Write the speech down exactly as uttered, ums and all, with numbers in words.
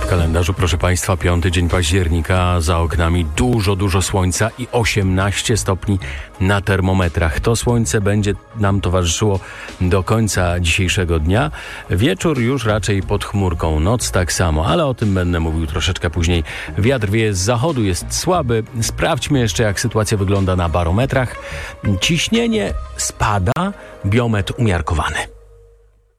W kalendarzu, proszę Państwa, piąty dzień października, za oknami dużo, dużo słońca i osiemnaście stopni na termometrach. To słońce będzie nam towarzyszyło do końca dzisiejszego dnia. Wieczór już raczej pod chmurką, noc tak samo, ale o tym będę mówił troszeczkę później. Wiatr wieje z zachodu, jest słaby. Sprawdźmy jeszcze, jak sytuacja wygląda na barometrach. Ciśnienie spada, biometr umiarkowany.